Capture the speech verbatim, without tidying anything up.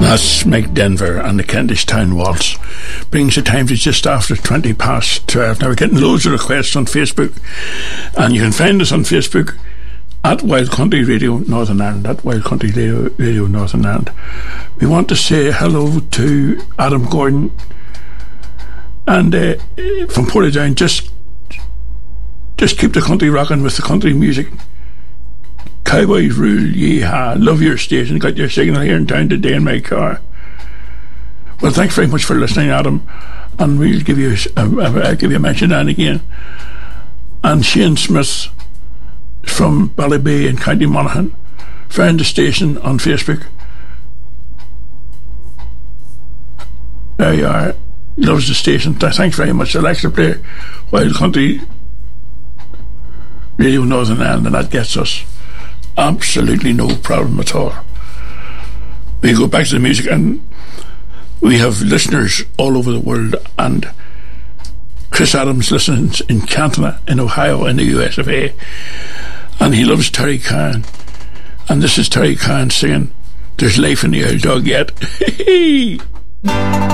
That's Mike Denver and the Kentish Town Waltz. Brings the time to just after twenty past twelve. Now we're getting loads of requests on Facebook, and you can find us on Facebook at Wild Country Radio Northern Ireland, at Wild Country Radio, Radio Northern Ireland. We want to say hello to Adam Gordon and uh, from Portadown. Just just keep the country rocking with the country music. Cowboys rule, yeehaw. Love your station. Got your signal here in town today in my car. Well, thanks very much for listening, Adam, and we'll give you a, a, a, give you a mention and again. And Shane Smith from Ballybay in County Monaghan found the station on Facebook. There you are. Loves the station. Thanks very much. Alexa, play Wild Country Radio Northern Ireland, and that gets us absolutely no problem at all. We go back to the music, and we have listeners all over the world, and Chris Adams listens in Cantona in Ohio in the U S of A, and he loves Terry Khan, and this is Terry Khan singing There's Life in the Old Dog Yet.